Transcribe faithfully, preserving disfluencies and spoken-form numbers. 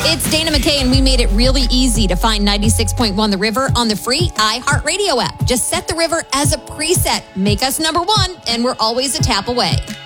It's Dana McKay, and we made it really easy to find ninety-six point one The River on the free iHeartRadio app. Just set The River as a preset. Make us number one, and we're always a tap away.